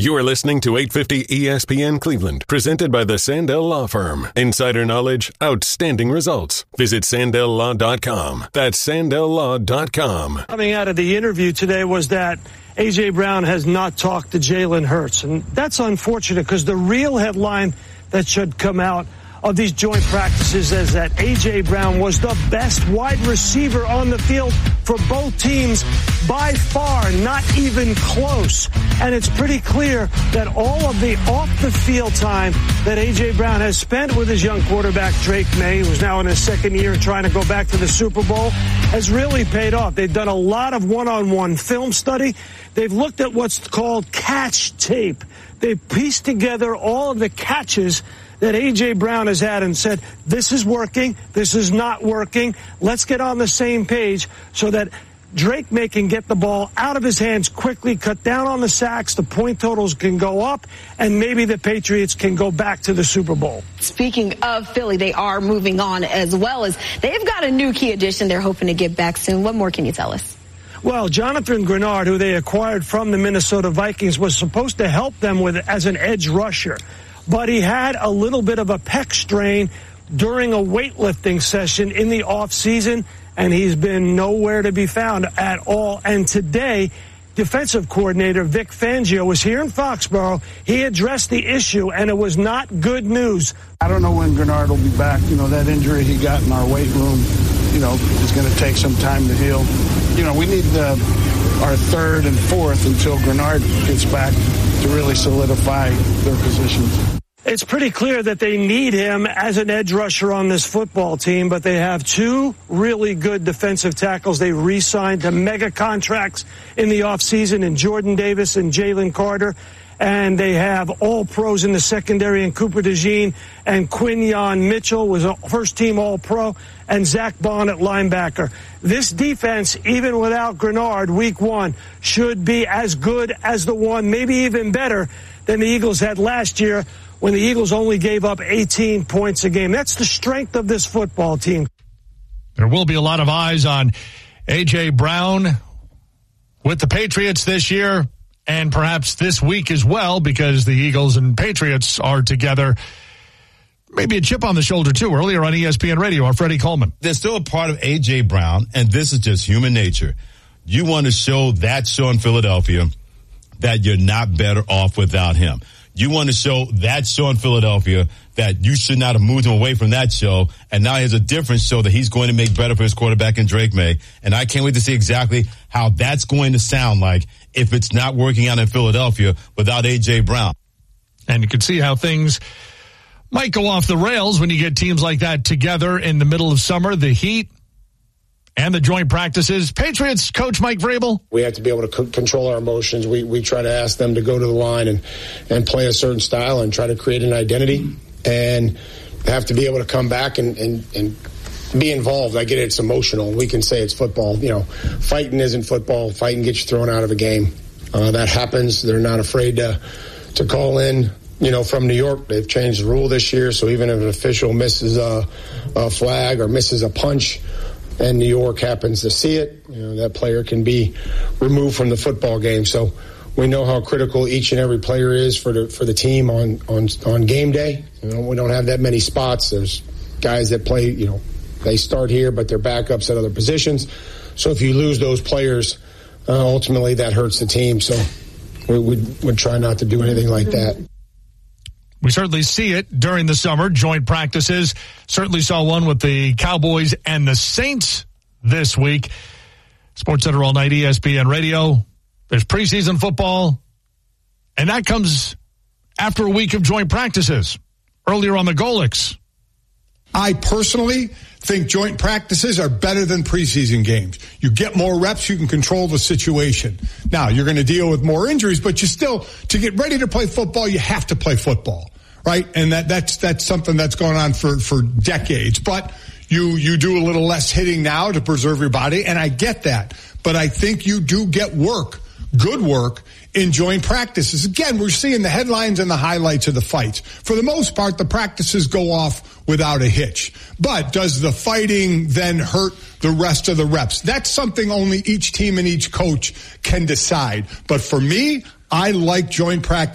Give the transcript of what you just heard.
You are listening to 850 ESPN Cleveland, presented by the Sandell Law Firm. Insider knowledge, outstanding results. Visit SandellLaw.com. That's SandellLaw.com. Coming out of the interview today was that A.J. Brown has not talked to Jalen Hurts. And that's unfortunate because the real headline that should come out of these joint practices is that A.J. Brown was the best wide receiver on the field for both teams by far, not even close. And it's pretty clear that all of the off-the-field time that A.J. Brown has spent with his young quarterback, Drake May, who's now in his second year trying to go back to the Super Bowl, has really paid off. They've done a lot of one-on-one film study. They've looked at what's called catch tape. They've pieced together all of the catches that A.J. Brown has had and said, this is working, this is not working. Let's get on the same page so that Drake May can get the ball out of his hands quickly, cut down on the sacks, the point totals can go up, and maybe the Patriots can go back to the Super Bowl. Speaking of Philly, they are moving on as well as they've got a new key addition they're hoping to get back soon. What more can you tell us? Well, Jonathan Grenard, who they acquired from the Minnesota Vikings, was supposed to help them with as an edge rusher. But he had a little bit of a pec strain during a weightlifting session in the offseason, and he's been nowhere to be found at all. And today, defensive coordinator Vic Fangio was here in Foxborough. He addressed the issue, and it was not good news. I don't know when Grenard will be back. You know, that injury he got in our weight room, is going to take some time to heal. We need our third and fourth until Grenard gets back to really solidify their positions. It's pretty clear that they need him as an edge rusher on this football team, but they have two really good defensive tackles. They re-signed to mega contracts in the offseason in Jordan Davis and Jalen Carter, and they have all pros in the secondary in Cooper DeJean and Quinyon Mitchell was a first-team All-Pro, and Zach Bond at linebacker. This defense, even without Grenard, week one, should be as good as the one, maybe even better than the Eagles had last year, when the Eagles only gave up 18 points a game. That's the strength of this football team. There will be a lot of eyes on A.J. Brown with the Patriots this year and perhaps this week as well, because the Eagles and Patriots are together. Maybe a chip on the shoulder, too. Earlier on ESPN Radio, our Freddie Coleman. There's still a part of A.J. Brown, and this is just human nature. You want to show that show in Philadelphia that you're not better off without him. You want to show that show in Philadelphia that you should not have moved him away from that show, and now he has a different show that he's going to make better for his quarterback in Drake May. And I can't wait to see exactly how that's going to sound like if it's not working out in Philadelphia without A.J. Brown. And you can see how things might go off the rails when you get teams like that together in the middle of summer. The Heat and the joint practices. Patriots coach Mike Vrabel. We have to be able to control our emotions. We try to ask them to go to the line and play a certain style and try to create an identity, and have to be able to come back and be involved. I get it, it's emotional. We can say it's football. Fighting isn't football. Fighting gets you thrown out of a game. That happens. They're not afraid to call in. From New York, they've changed the rule this year, so even if an official misses a flag or misses a punch, and New York happens to see it, that player can be removed from the football game. So we know how critical each and every player is for the team on game day. We don't have that many spots. There's guys that play, they start here, but they're backups at other positions. So if you lose those players, ultimately that hurts the team. So we would try not to do anything like that. We certainly see it during the summer, joint practices. Certainly saw one with the Cowboys and the Saints this week. SportsCenter all night, ESPN Radio. There's preseason football, and that comes after a week of joint practices. Earlier on the Golics. I personally think joint practices are better than preseason games. You get more reps, you can control the situation. Now, you're going to deal with more injuries, but you still, to get ready to play football, you have to play football, right? And that's something that's going on for decades. But you do a little less hitting now to preserve your body, and I get that. But I think you do get work, good work, in joint practices. Again, we're seeing the headlines and the highlights of the fights. For the most part, the practices go off without a hitch. But does the fighting then hurt the rest of the reps? That's something only each team and each coach can decide. But for me, I like joint practice.